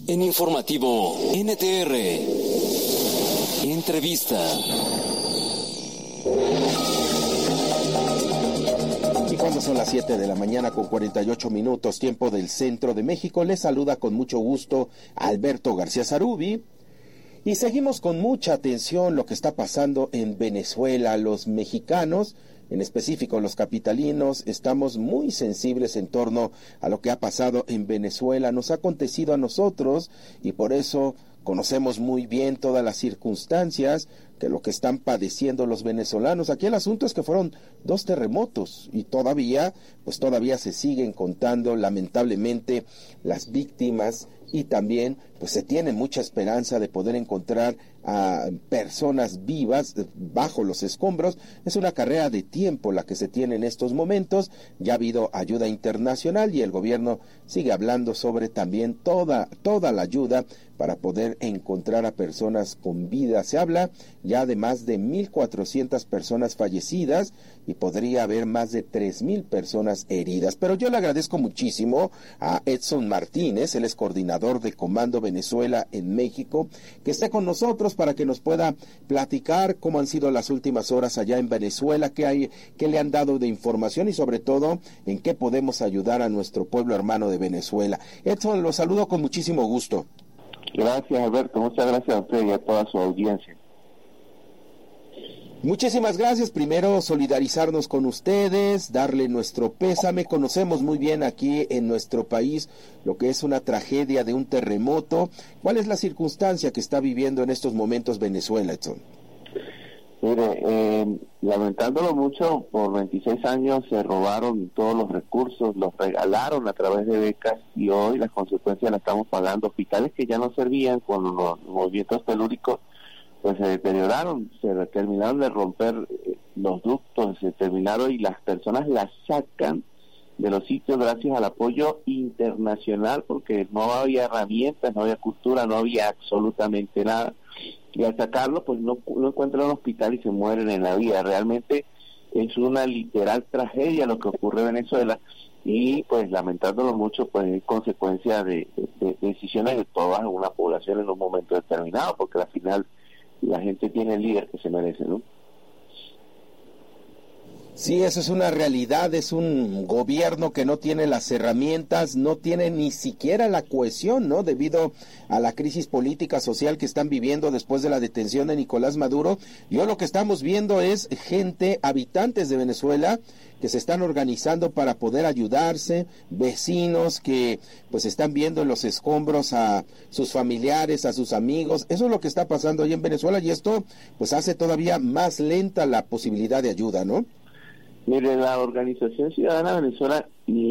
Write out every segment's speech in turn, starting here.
En Informativo NTR, entrevista. Y cuando son las 7 de la mañana con 48 minutos, tiempo del centro de México, les saluda con mucho gusto Alberto García Zarubi. Y seguimos con mucha atención lo que está pasando en Venezuela. Los mexicanos, en específico los capitalinos, estamos muy sensibles en torno a lo que ha pasado en Venezuela. Nos ha acontecido a nosotros y por eso conocemos muy bien todas las circunstancias que lo que están padeciendo los venezolanos. Aquí el asunto es que fueron 2 terremotos y todavía se siguen contando lamentablemente las víctimas, y también pues se tiene mucha esperanza de poder encontrar a personas vivas bajo los escombros. Es una carrera de tiempo la que se tiene en estos momentos. Ya ha habido ayuda internacional y el gobierno sigue hablando sobre también toda la ayuda para poder encontrar a personas con vida. Se habla ya de más de 1,400 personas fallecidas y podría haber más de 3,000 personas heridas. Pero yo le agradezco muchísimo a Edson Martínez, él es coordinador de Comando Venezuela en México, que esté con nosotros para que nos pueda platicar cómo han sido las últimas horas allá en Venezuela, qué le han dado de información y sobre todo en qué podemos ayudar a nuestro pueblo hermano de Venezuela. Edson, lo saludo con muchísimo gusto. Gracias, Alberto. Muchas gracias a usted y a toda su audiencia. Muchísimas gracias. Primero, solidarizarnos con ustedes, darle nuestro pésame. Conocemos muy bien aquí en nuestro país lo que es una tragedia de un terremoto. ¿Cuál es la circunstancia que está viviendo en estos momentos Venezuela, Edson? Mire, lamentándolo mucho, por 26 años se robaron todos los recursos, los regalaron a través de becas y hoy las consecuencias las estamos pagando. Hospitales que ya no servían con los movimientos telúricos, pues se deterioraron, se terminaron de romper los ductos, se terminaron y las personas las sacan de los sitios gracias al apoyo internacional, porque no había herramientas, no había cultura, no había absolutamente nada. Y al sacarlo, pues no encuentran un hospital y se mueren en la vida. Realmente es una literal tragedia lo que ocurre en Venezuela y pues lamentándolo mucho, pues es consecuencia de decisiones de toda una población en un momento determinado, porque al final la gente tiene el líder que se merece, ¿no? Sí, eso es una realidad, es un gobierno que no tiene las herramientas, no tiene ni siquiera la cohesión, ¿no? Debido a la crisis política social que están viviendo después de la detención de Nicolás Maduro. Yo lo que estamos viendo es gente, habitantes de Venezuela, que se están organizando para poder ayudarse, vecinos que pues están viendo en los escombros a sus familiares, a sus amigos. Eso es lo que está pasando ahí en Venezuela y esto pues hace todavía más lenta la posibilidad de ayuda, ¿no? Mire, la Organización Ciudadana de Venezuela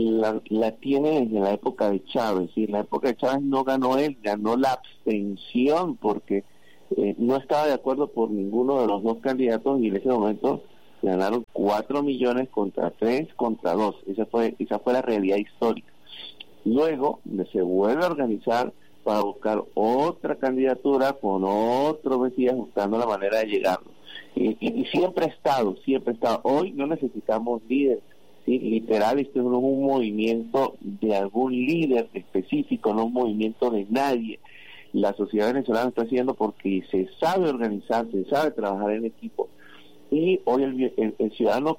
la tiene desde la época de Chávez, y en la época de Chávez no ganó él, ganó la abstención porque no estaba de acuerdo por ninguno de los 2 candidatos y en ese momento ganaron 4 millones contra 3 contra 2, esa fue la realidad histórica. Luego se vuelve a organizar para buscar otra candidatura con otro Mesías, buscando la manera de llegarlo. Y siempre ha estado. Hoy no necesitamos líderes, ¿sí? Literal, esto no es un movimiento de algún líder específico, no un movimiento de nadie. La sociedad venezolana está haciendo porque se sabe organizar, se sabe trabajar en equipo. Y hoy el ciudadano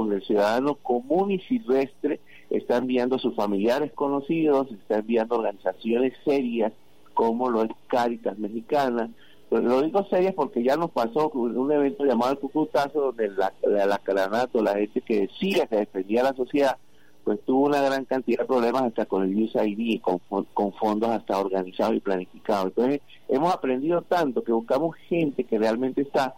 común y silvestre está enviando a sus familiares conocidos, está enviando organizaciones serias como lo es Cáritas Mexicana. Pero lo digo serias porque ya nos pasó un evento llamado el Cucutazo, donde la Caranato, la gente que decía que defendía a la sociedad, pues tuvo una gran cantidad de problemas hasta con el USAID, con fondos hasta organizados y planificados. Entonces hemos aprendido tanto que buscamos gente que realmente está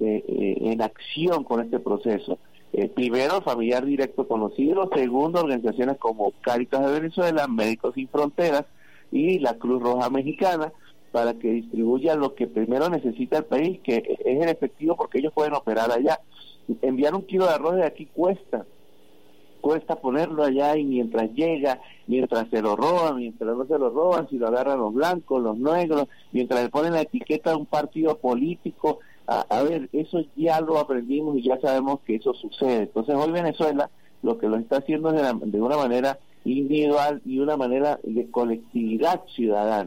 en acción con este proceso. Primero, familiar directo conocido. Segundo, organizaciones como Cáritas de Venezuela, Médicos Sin Fronteras y la Cruz Roja Mexicana, para que distribuyan lo que primero necesita el país, que es el efectivo, porque ellos pueden operar allá. Enviar 1 kilo de arroz de aquí cuesta ponerlo allá, y mientras llega, mientras se lo roban, mientras no se lo roban, si lo agarran los blancos, los negros, mientras le ponen la etiqueta de un partido político, a ver, eso ya lo aprendimos y ya sabemos que eso sucede. Entonces hoy Venezuela lo que lo está haciendo es de una manera individual y una manera de colectividad ciudadana.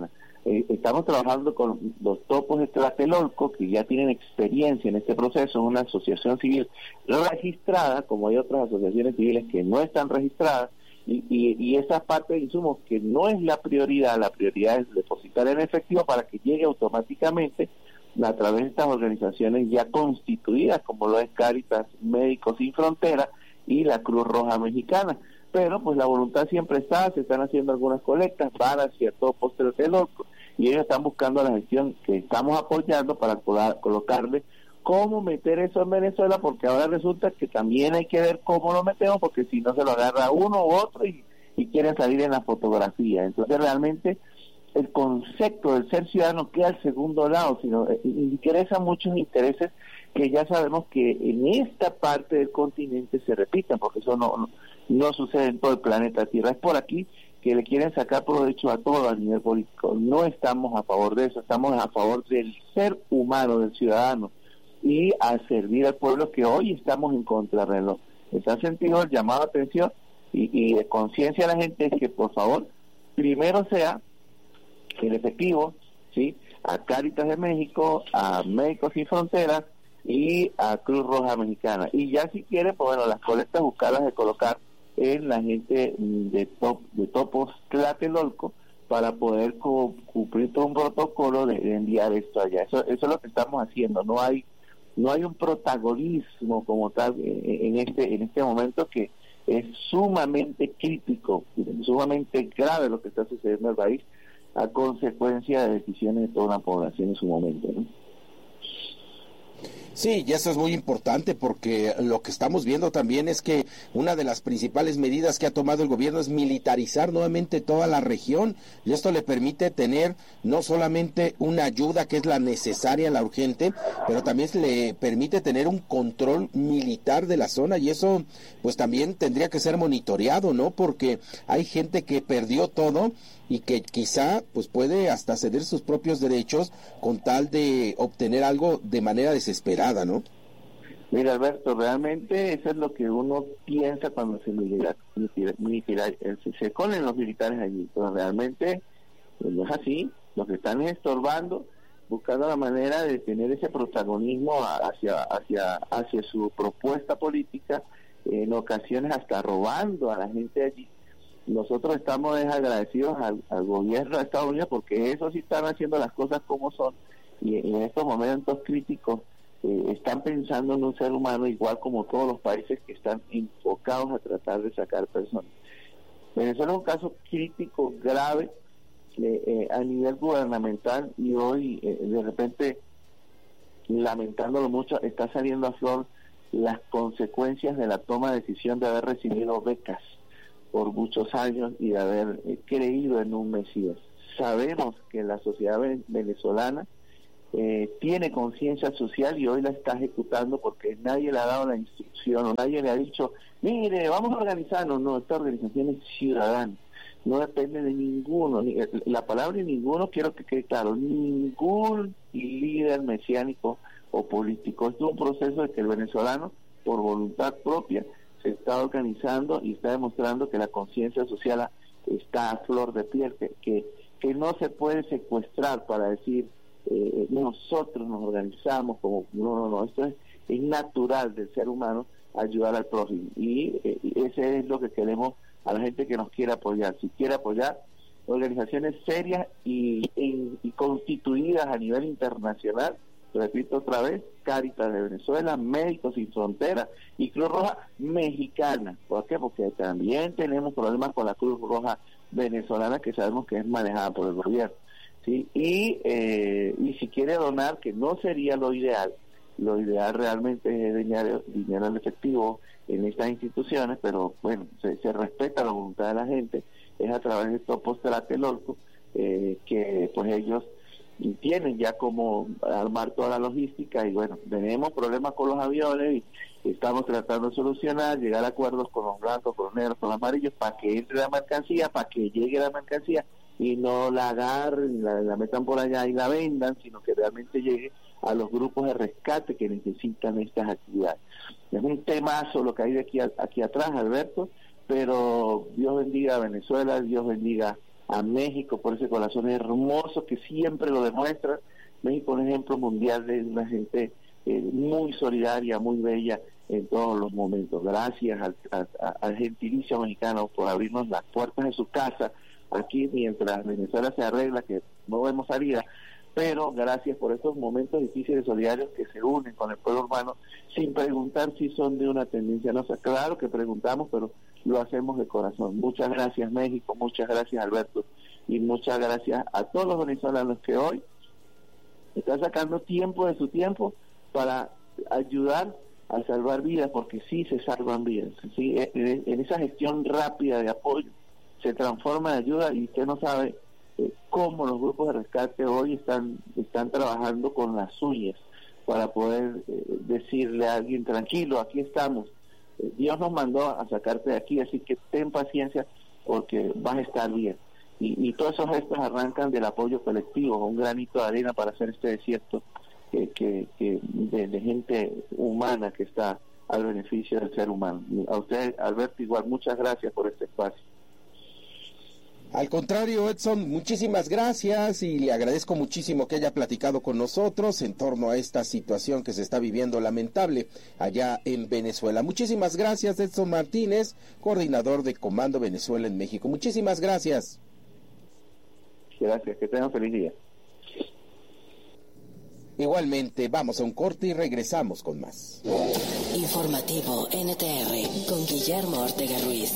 Estamos trabajando con los topos de Tlatelolco, que ya tienen experiencia en este proceso, es una asociación civil registrada, como hay otras asociaciones civiles que no están registradas, y esa parte de insumos que no es la prioridad es depositar en efectivo para que llegue automáticamente a través de estas organizaciones ya constituidas, como lo es Cáritas, Médicos Sin Fronteras y la Cruz Roja Mexicana. Pero pues la voluntad siempre está, se están haciendo algunas colectas, van hacia Topos Tlatelolco, y ellos están buscando la gestión que estamos apoyando para colocarle cómo meter eso en Venezuela, porque ahora resulta que también hay que ver cómo lo metemos, porque si no se lo agarra uno u otro y quieren salir en la fotografía. Entonces realmente el concepto del ser ciudadano queda al segundo lado, sino interesa muchos intereses que ya sabemos que en esta parte del continente se repiten, porque eso no sucede en todo el planeta Tierra. Es por aquí que le quieren sacar provecho a todo a nivel político. No estamos a favor de eso, estamos a favor del ser humano, del ciudadano, y a servir al pueblo, que hoy estamos en contrarreloj. ¿Está sentido el llamado a atención y de conciencia a la gente? Es que por favor, primero sea el efectivo, ¿sí?, a Cáritas de México, a Médicos Sin Fronteras y a Cruz Roja Mexicana. Y ya si quiere, pues bueno, las colectas buscarlas de colocar en la gente de Topos Tlatelolco, para poder cumplir todo un protocolo de enviar esto allá. Eso es lo que estamos haciendo. No hay un protagonismo como tal en este momento, que es sumamente crítico, sumamente grave lo que está sucediendo en el país a consecuencia de decisiones de toda una población en su momento, ¿no? Sí, y eso es muy importante, porque lo que estamos viendo también es que una de las principales medidas que ha tomado el gobierno es militarizar nuevamente toda la región, y esto le permite tener no solamente una ayuda que es la necesaria, la urgente, pero también le permite tener un control militar de la zona, y eso pues también tendría que ser monitoreado, ¿no? Porque hay gente que perdió todo y que quizá pues puede hasta ceder sus propios derechos con tal de obtener algo de manera desesperada, ¿no? Mira, Alberto, realmente eso es lo que uno piensa cuando se ponen los militares allí, pero realmente pues no es así. Lo que están es estorbando, buscando la manera de tener ese protagonismo hacia su propuesta política, en ocasiones hasta robando a la gente allí. Nosotros estamos agradecidos al gobierno de Estados Unidos, porque eso sí están haciendo las cosas como son, y en estos momentos críticos están pensando en un ser humano, igual como todos los países que están enfocados a tratar de sacar personas. Venezuela es un caso crítico, grave, a nivel gubernamental, y hoy de repente, lamentándolo mucho, está saliendo a flor las consecuencias de la toma de decisión de haber recibido becas por muchos años y de haber creído en un Mesías. Sabemos que la sociedad venezolana tiene conciencia social, y hoy la está ejecutando, porque nadie le ha dado la instrucción, o nadie le ha dicho, mire, vamos a organizarnos. No, esta organización es ciudadana, no depende de ninguno, la palabra ninguno, quiero que quede claro, ningún líder mesiánico o político. Esto es un proceso de que el venezolano, por voluntad propia, se está organizando y está demostrando que la conciencia social está a flor de piel, que no se puede secuestrar para decir nosotros nos organizamos como no, esto es natural del ser humano, ayudar al prójimo, y ese es lo que queremos a la gente que nos quiere apoyar. Si quiere apoyar organizaciones serias y constituidas a nivel internacional, repito otra vez, Cáritas de Venezuela, Médicos Sin Fronteras y Cruz Roja Mexicana. ¿Por qué? Porque también tenemos problemas con la Cruz Roja venezolana, que sabemos que es manejada por el gobierno, ¿sí? Y si quiere donar, que no sería lo ideal realmente es dinero en efectivo en estas instituciones, pero bueno, se respeta la voluntad de la gente, es a través de Topos Tlatelolco, que pues ellos tienen ya como armar toda la logística. Y bueno, tenemos problemas con los aviones y estamos tratando de solucionar, llegar a acuerdos con los blancos, con los negros, con los amarillos, para que entre la mercancía, para que llegue la mercancía y no la agarren, la metan por allá y la vendan, sino que realmente llegue a los grupos de rescate que necesitan estas actividades. Es un temazo lo que hay de aquí atrás, Alberto, pero Dios bendiga a Venezuela, Dios bendiga a México por ese corazón hermoso que siempre lo demuestra. México es un ejemplo mundial de una gente muy solidaria, muy bella en todos los momentos. Gracias al gentilicio mexicano por abrirnos las puertas de su casa aquí mientras Venezuela se arregla, que no vemos salida, pero gracias por estos momentos difíciles solidarios que se unen con el pueblo humano sin preguntar si son de una tendencia. No sé, claro que preguntamos, pero lo hacemos de corazón. Muchas gracias México, muchas gracias Alberto, y muchas gracias a todos los venezolanos que hoy están sacando tiempo de su tiempo para ayudar a salvar vidas, porque sí se salvan vidas, ¿sí? En esa gestión rápida de apoyo se transforma en ayuda, y usted no sabe cómo los grupos de rescate hoy están trabajando con las uñas para poder decirle a alguien: tranquilo, aquí estamos, Dios nos mandó a sacarte de aquí, así que ten paciencia porque vas a estar bien. Y todos esos gestos arrancan del apoyo colectivo, un granito de arena para hacer este desierto de gente humana que está al beneficio del ser humano. A usted, Alberto, igual, muchas gracias por este espacio. Al contrario, Edson, muchísimas gracias, y le agradezco muchísimo que haya platicado con nosotros en torno a esta situación que se está viviendo lamentable allá en Venezuela. Muchísimas gracias, Edson Martínez, coordinador de Comando Venezuela en México. Muchísimas gracias. Gracias, que tengan feliz día. Igualmente, vamos a un corte y regresamos con más. Informativo NTR con Guillermo Ortega Ruiz.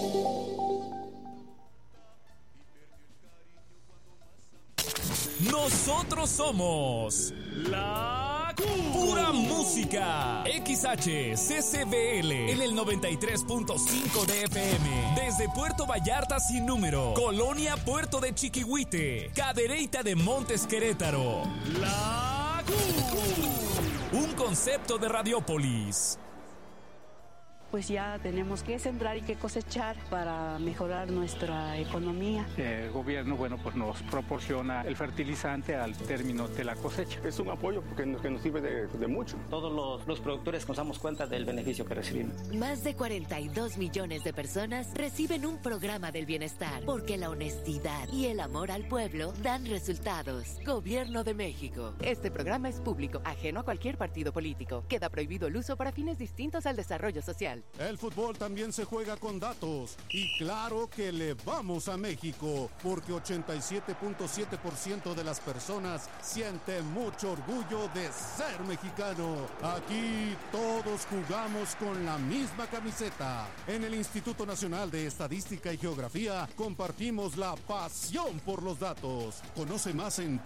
Nosotros somos la pura música. XHCCBL en el 93.5 de FM. Desde Puerto Vallarta sin número, Colonia Puerto de Chiquihuite, Cadereyta de Montes Querétaro. La un concepto de Radiópolis. Pues ya tenemos que sembrar y que cosechar para mejorar nuestra economía. El gobierno, pues nos proporciona el fertilizante al término de la cosecha. Es un apoyo que nos sirve de mucho. Todos los productores nos damos cuenta del beneficio que recibimos. Más de 42 millones de personas reciben un programa del bienestar, porque la honestidad y el amor al pueblo dan resultados. Gobierno de México. Este programa es público, ajeno a cualquier partido político. Queda prohibido el uso para fines distintos al desarrollo social. El fútbol también se juega con datos, y claro que le vamos a México, porque 87.7% de las personas sienten mucho orgullo de ser mexicano. Aquí todos jugamos con la misma camiseta. En el Instituto Nacional de Estadística y Geografía compartimos la pasión por los datos. Conoce más en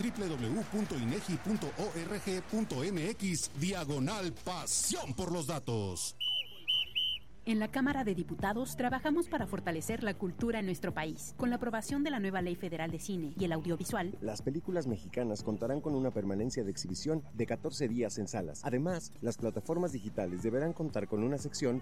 www.inegi.org.mx/pasión por los datos. En la Cámara de Diputados trabajamos para fortalecer la cultura en nuestro país. Con la aprobación de la nueva Ley Federal de Cine y el Audiovisual, las películas mexicanas contarán con una permanencia de exhibición de 14 días en salas. Además, las plataformas digitales deberán contar con una sección